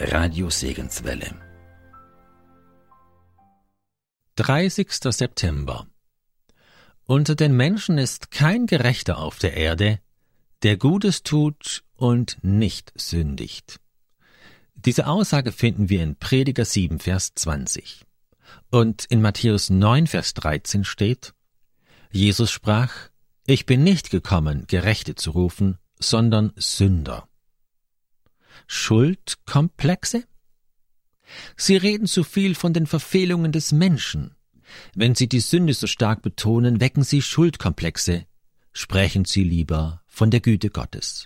Radio Segenswelle. 30. September. Unter den Menschen ist kein Gerechter auf der Erde, der Gutes tut und nicht sündigt. Diese Aussage finden wir in Prediger 7, Vers 20. Und in Matthäus 9, Vers 13 steht: Jesus sprach: Ich bin nicht gekommen, Gerechte zu rufen, sondern Sünder. Schuldkomplexe? Sie reden zu viel von den Verfehlungen des Menschen. Wenn Sie die Sünde so stark betonen, wecken Sie Schuldkomplexe. Sprechen Sie lieber von der Güte Gottes.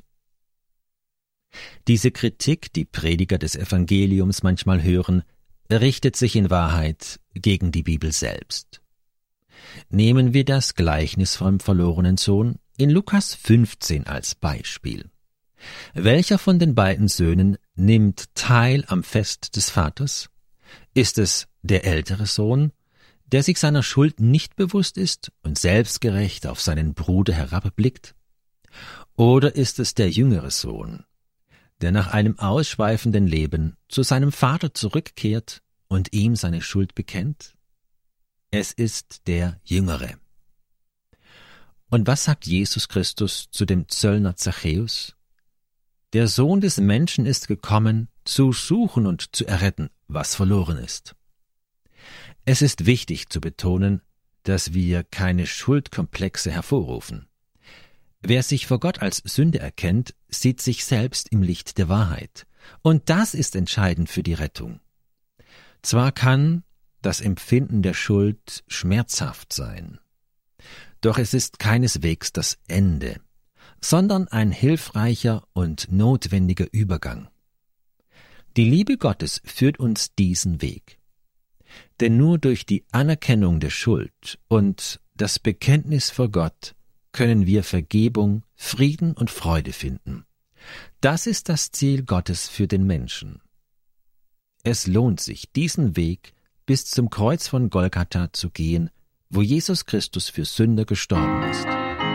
Diese Kritik, die Prediger des Evangeliums manchmal hören, richtet sich in Wahrheit gegen die Bibel selbst. Nehmen wir das Gleichnis vom verlorenen Sohn in Lukas 15 als Beispiel. Welcher von den beiden Söhnen nimmt teil am Fest des Vaters? Ist es der ältere Sohn, der sich seiner Schuld nicht bewusst ist und selbstgerecht auf seinen Bruder herabblickt? Oder ist es der jüngere Sohn, der nach einem ausschweifenden Leben zu seinem Vater zurückkehrt und ihm seine Schuld bekennt? Es ist der Jüngere. Und was sagt Jesus Christus zu dem Zöllner Zachäus? Der Sohn des Menschen ist gekommen, zu suchen und zu erretten, was verloren ist. Es ist wichtig zu betonen, dass wir keine Schuldkomplexe hervorrufen. Wer sich vor Gott als Sünde erkennt, sieht sich selbst im Licht der Wahrheit. Und das ist entscheidend für die Rettung. Zwar kann das Empfinden der Schuld schmerzhaft sein, doch es ist keineswegs das Ende, sondern ein hilfreicher und notwendiger Übergang. Die Liebe Gottes führt uns diesen Weg. Denn nur durch die Anerkennung der Schuld und das Bekenntnis vor Gott können wir Vergebung, Frieden und Freude finden. Das ist das Ziel Gottes für den Menschen. Es lohnt sich, diesen Weg bis zum Kreuz von Golgatha zu gehen, wo Jesus Christus für Sünder gestorben ist.